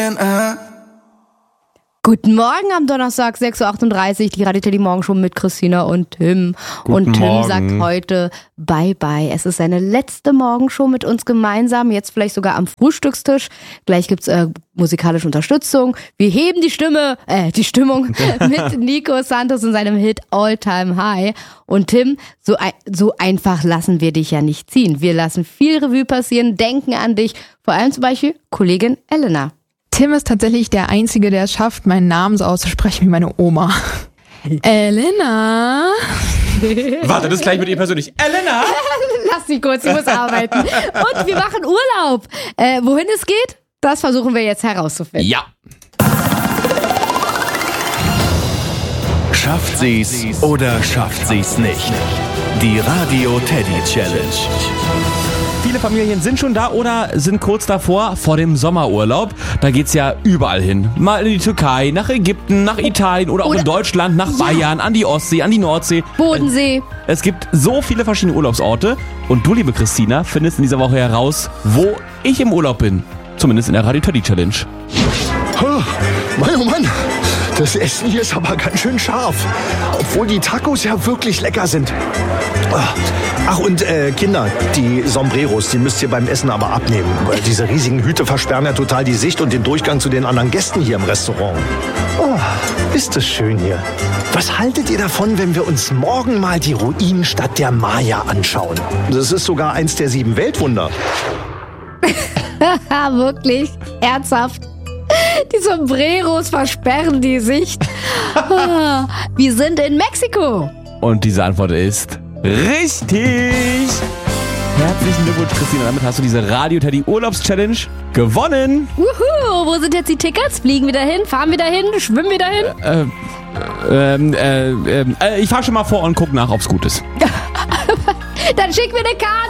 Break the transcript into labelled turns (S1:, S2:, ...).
S1: Guten Morgen am Donnerstag, 6.38 Uhr, die Radio Teddy Morgenshow mit Christina und Tim.
S2: Guten
S1: und Tim
S2: Morgen.
S1: sagt heute Bye-bye. Es ist seine letzte Morgenshow mit uns gemeinsam, jetzt vielleicht sogar am Frühstückstisch. Gleich gibt's musikalische Unterstützung. Wir heben die Stimmung mit Nico Santos und seinem Hit All Time High. Und Tim, so einfach lassen wir dich ja nicht ziehen. Wir lassen viel Revue passieren, denken an dich, vor allem zum Beispiel Kollegin Elena.
S3: Tim ist tatsächlich der Einzige, der es schafft, meinen Namen so auszusprechen wie meine Oma. Elena.
S2: Warte, das gleich mit ihr persönlich. Elena!
S1: Lass sie kurz, sie muss arbeiten. Und wir machen Urlaub. Wohin es geht, das versuchen wir jetzt herauszufinden.
S2: Ja.
S4: Schafft sie's oder schafft sie's nicht? Die Radio Teddy Challenge.
S2: Viele Familien sind schon da oder sind kurz davor, vor dem Sommerurlaub. Da geht's ja überall hin. Mal in die Türkei, nach Ägypten, nach Italien oder auch in Deutschland, nach Bayern, an die Ostsee, an die Nordsee.
S1: Bodensee.
S2: Es gibt so viele verschiedene Urlaubsorte. Und du, liebe Christina, findest in dieser Woche heraus, wo ich im Urlaub bin. Zumindest in der Radio Teddy Challenge.
S5: Oh Mann, das Essen hier ist aber ganz schön scharf. Obwohl die Tacos ja wirklich lecker sind. Ach und Kinder, die Sombreros, die müsst ihr beim Essen aber abnehmen. Weil diese riesigen Hüte versperren ja total die Sicht und den Durchgang zu den anderen Gästen hier im Restaurant. Oh, ist das schön hier. Was haltet ihr davon, wenn wir uns morgen mal die Ruinenstadt der Maya anschauen? Das ist sogar eins der 7 Weltwunder.
S1: Wirklich? Ernsthaft? Die Sombreros versperren die Sicht. Wir sind in Mexiko.
S2: Und diese Antwort ist richtig. Herzlichen Glückwunsch, Christina. Damit hast du diese Radio Teddy Urlaubs-Challenge gewonnen.
S1: Wuhu, wo sind jetzt die Tickets? Fliegen wir dahin? Fahren wir dahin? Schwimmen wir dahin?
S2: Ich fahr schon mal vor und guck nach, ob's gut ist.
S1: Dann schick mir eine Karte.